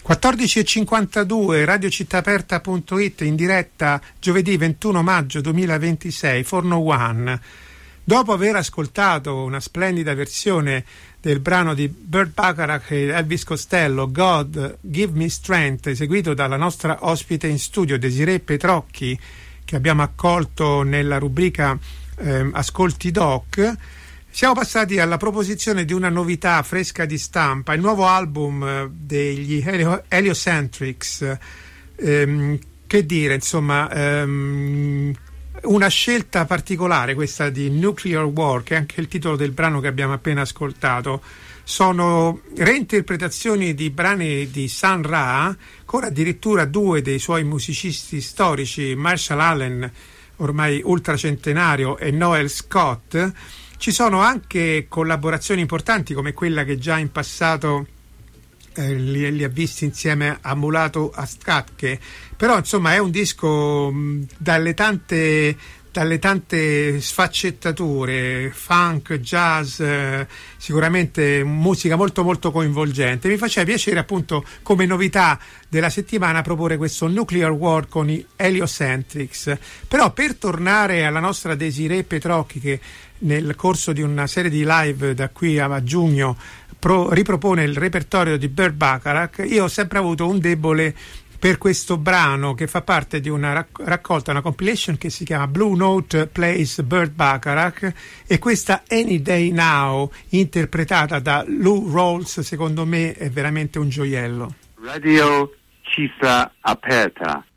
14.52, radiocittaaperta.it, in diretta giovedì 21 maggio 2026, Forno One. Dopo aver ascoltato una splendida versione del brano di Burt Bacharach e Elvis Costello, God Give Me Strength, eseguito dalla nostra ospite in studio Desirée Petrocchi, che abbiamo accolto nella rubrica Ascolti Doc, siamo passati alla proposizione di una novità fresca di stampa, il nuovo album degli Heliocentrics. Che dire, insomma, una scelta particolare questa di Nuclear War, che è anche il titolo del brano che abbiamo appena ascoltato. Sono reinterpretazioni di brani di Sun Ra, con addirittura due dei suoi musicisti storici, Marshall Allen, ormai ultracentenario, e Noel Scott. Ci sono anche collaborazioni importanti come quella che già in passato li ha visti insieme a Mulatu Astatke, però insomma è un disco dalle tante sfaccettature, funk, jazz, sicuramente musica molto molto coinvolgente. Mi faceva piacere appunto come novità della settimana proporre questo Nuclear War con i Heliocentrics. Però per tornare alla nostra Desirée Petrocchi, che nel corso di una serie di live da qui a giugno ripropone il repertorio di Burt Bacharach, io ho sempre avuto un debole per questo brano che fa parte di una raccolta, una compilation che si chiama Blue Note Plays Burt Bacharach, e questa Any Day Now interpretata da Lou Rawls secondo me è veramente un gioiello. Radio Città Aperta.